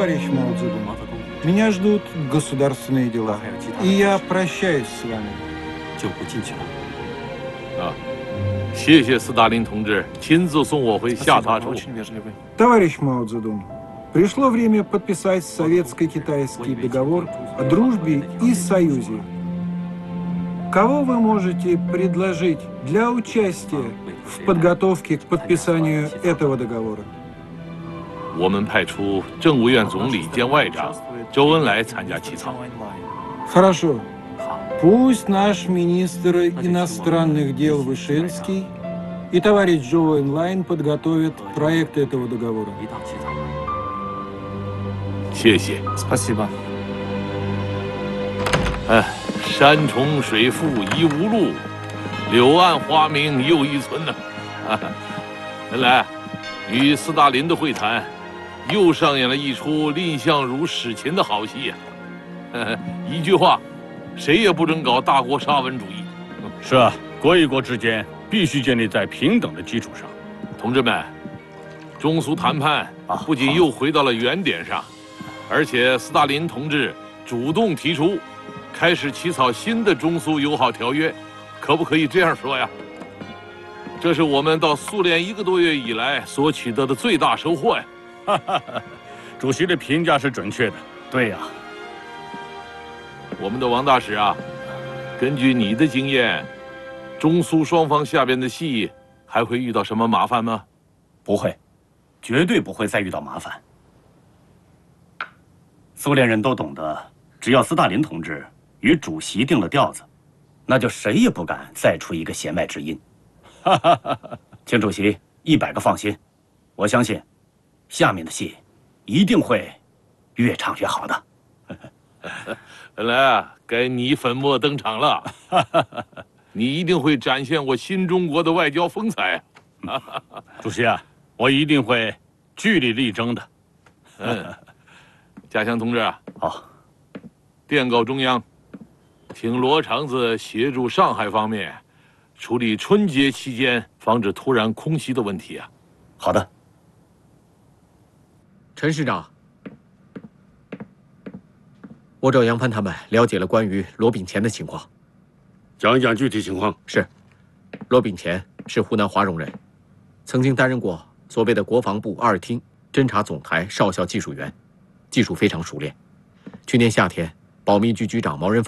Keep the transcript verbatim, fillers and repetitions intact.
Товарищ Мао Цзэдун, меня ждут государственные дела, и я прощаюсь с вами. 就不进去了。 啊，谢谢斯大林同志亲自送我回下榻处。 Товарищ Мао Цзэдун, пришло время подписать советско-китайский договор о дружбе и союзе. Кого вы можете предложить для участия в подготовке к подписанию этого договора? 我们派出政务院总理兼外长周恩来参加起草。 Хорошо. Пусть наш министр иностранных дел Вышинский и товарищ Джоу Энлайн подготовят проект этого договора. 谢谢。 Спасибо. 哎，山重水复疑无路，柳暗花明又一村呢。原来，与斯大林的会谈，又上演了一出蔺相如使秦的好戏呀、啊。一句话，谁也不准搞大国沙文主义。 是啊，国与国之间必须建立在平等的基础上。 同志们，中苏谈判不仅又回到了原点上，而且斯大林同志主动提出。 开始起草新的中苏友好条约，可不可以这样说呀？这是我们到苏联一个多月以来所取得的最大收获呀！ 哈哈哈，主席的评价是准确的。 对呀、啊， 我们的王大使啊，根据你的经验，中苏双方下边的戏还会遇到什么麻烦吗？ 不会，绝对不会再遇到麻烦。苏联人都懂得，只要斯大林同志 与主席定了调子，那就谁也不敢再出一个弦外之音。请主席一百个放心，我相信下面的戏一定会越唱越好的。 本来啊，该你粉墨登场了，你一定会展现我新中国的外交风采。 主席啊，我一定会据理力争的。 嗯，家乡同志啊， 好， 电告中央。 请罗长子协助上海方面处理春节期间防止突然空袭的问题啊。 好的。 陈市长，我找杨帆他们了解了关于罗秉乾的情况。 讲一讲具体情况。 是，罗秉乾是湖南华容人，曾经担任过所谓的国防部二厅侦察总台少校技术员，技术非常熟练。去年夏天，保密局局长毛人凤